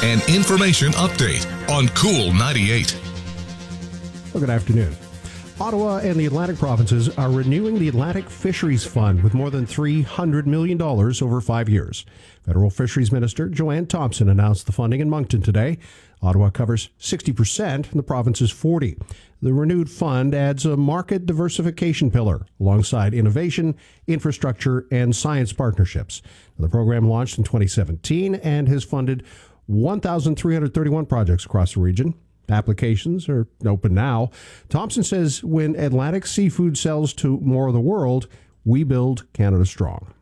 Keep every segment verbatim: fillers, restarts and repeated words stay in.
An information update on Cool ninety-eight. Well, good afternoon. Ottawa and the Atlantic provinces are renewing the Atlantic Fisheries Fund with more than three hundred million dollars over five years. Federal Fisheries Minister Joanne Thompson announced the funding in Moncton today. Ottawa covers sixty percent and the province is forty percent. The renewed fund adds a market diversification pillar alongside innovation, infrastructure, and science partnerships. The program launched in twenty seventeen and has funded one thousand three hundred thirty-one projects across the region. Applications are open now. Thompson says when Atlantic seafood sells to more of the world, we build Canada strong.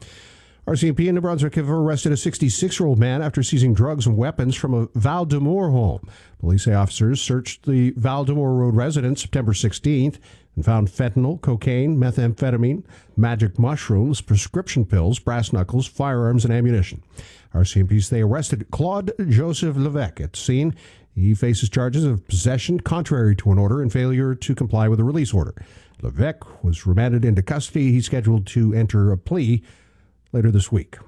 R C M P in New Brunswick have arrested a sixty-six-year-old man after seizing drugs and weapons from a Val-d'Amour home. Police say officers searched the Val-d'Amour Road residence September sixteenth and found fentanyl, cocaine, methamphetamine, magic mushrooms, prescription pills, brass knuckles, firearms, and ammunition. R C M P say they arrested Claude Joseph Levesque at the scene. He faces charges of possession contrary to an order and failure to comply with a release order. Levesque was remanded into custody. He's scheduled to enter a plea later this week.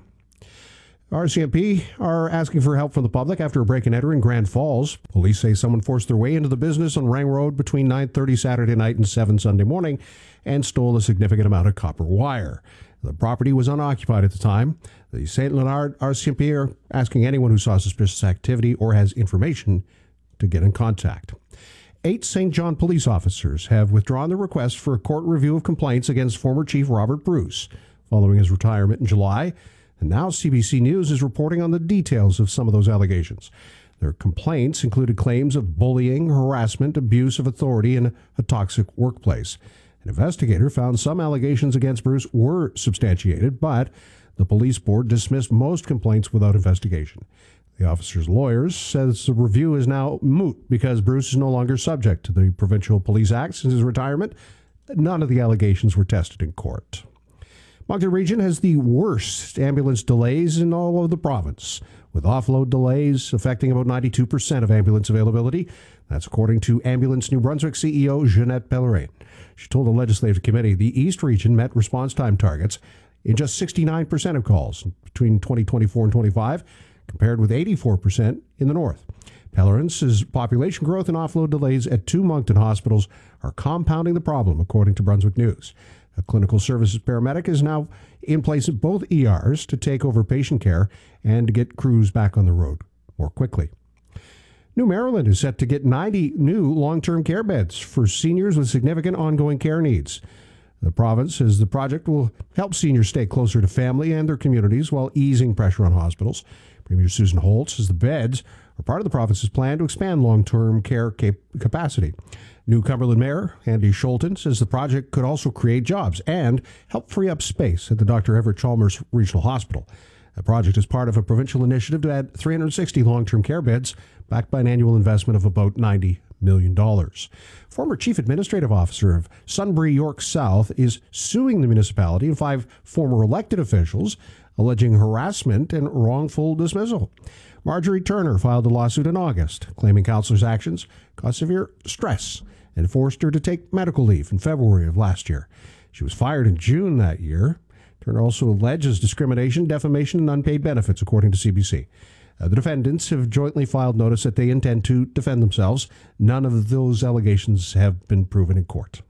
R C M P are asking for help from the public after a break and enter in Grand Falls. Police say someone forced their way into the business on Rang Road between nine thirty Saturday night and seven Sunday morning and stole a significant amount of copper wire. The property was unoccupied at the time. The Saint Leonard R C M P are asking anyone who saw suspicious activity or has information to get in contact. Eight Saint John police officers have withdrawn their request for a court review of complaints against former Chief Robert Bruce following his retirement in July. And now C B C News is reporting on the details of some of those allegations. Their complaints included claims of bullying, harassment, abuse of authority, and a toxic workplace. An investigator found some allegations against Bruce were substantiated, but the police board dismissed most complaints without investigation. The officer's lawyers says the review is now moot because Bruce is no longer subject to the Provincial Police Act since his retirement. None of the allegations were tested in court. Moncton Region has the worst ambulance delays in all of the province, with offload delays affecting about ninety-two percent of ambulance availability. That's according to Ambulance New Brunswick C E O Jeanette Pellerin. She told the Legislative Committee the East Region met response time targets in just sixty-nine percent of calls between twenty twenty-four and twenty-five, compared with eighty-four percent in the North. Pellerin says population growth and offload delays at two Moncton hospitals are compounding the problem, according to Brunswick News. A clinical services paramedic is now in place at both E Rs to take over patient care and to get crews back on the road more quickly. New Maryland is set to get ninety new long-term care beds for seniors with significant ongoing care needs. The province says the project will help seniors stay closer to family and their communities while easing pressure on hospitals. Premier Susan Holt says the beds are part of the province's plan to expand long-term care cap- capacity. New Cumberland Mayor Andy Scholten says the project could also create jobs and help free up space at the Doctor Everett Chalmers Regional Hospital. The project is part of a provincial initiative to add three hundred sixty long-term care beds, backed by an annual investment of about ninety million dollars. Former Chief Administrative Officer of Sunbury York South is suing the municipality and five former elected officials, alleging harassment and wrongful dismissal. Marjorie Turner filed a lawsuit in August, claiming councillors' actions caused severe stress and forced her to take medical leave in February of last year. She was fired in June that year. Turner also alleges discrimination, defamation, and unpaid benefits, according to C B C. Uh, the defendants have jointly filed notice that they intend to defend themselves. None of those allegations have been proven in court.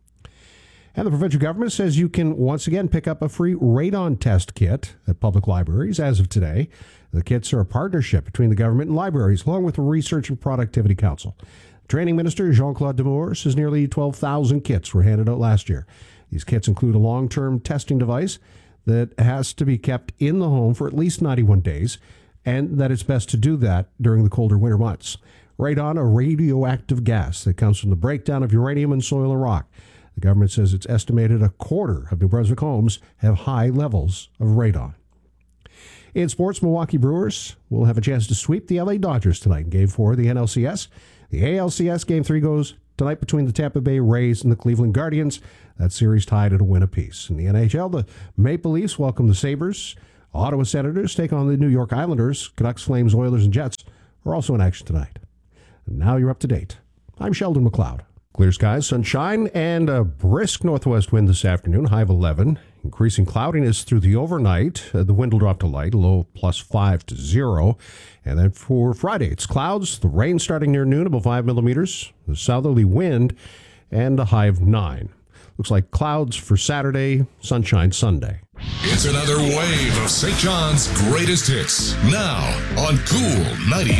And the provincial government says you can once again pick up a free radon test kit at public libraries as of today. The kits are a partnership between the government and libraries, along with the Research and Productivity Council. Training Minister Jean-Claude Demore says nearly twelve thousand kits were handed out last year. These kits include a long-term testing device that has to be kept in the home for at least ninety-one days, and that it's best to do that during the colder winter months. Radon, a radioactive gas that comes from the breakdown of uranium in soil and rock. The government says it's estimated a quarter of New Brunswick homes have high levels of radon. In sports, Milwaukee Brewers will have a chance to sweep the L A Dodgers tonight in Game four of the N L C S. The A L C S Game three goes tonight between the Tampa Bay Rays and the Cleveland Guardians. That series tied at a win apiece. In the N H L, the Maple Leafs welcome the Sabres. Ottawa Senators take on the New York Islanders. Canucks, Flames, Oilers, and Jets are also in action tonight. And now you're up to date. I'm Sheldon McLeod. Clear skies, sunshine, and a brisk northwest wind this afternoon, high of eleven. Increasing cloudiness through the overnight. Uh, the wind will drop to light, low plus five to zero. And then for Friday, it's clouds, the rain starting near noon, about five millimeters, the southerly wind, and a high of nine. Looks like clouds for Saturday, sunshine Sunday. It's another wave of Saint John's greatest hits. Now on Cool ninety.